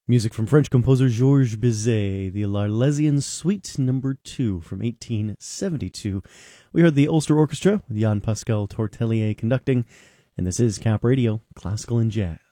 Music from French composer Georges Bizet, the L'Arlésienne Suite No. 2 from 1872. We heard the Ulster Orchestra with Jan Pascal Tortelier conducting, and this is Cap Radio, Classical and Jazz.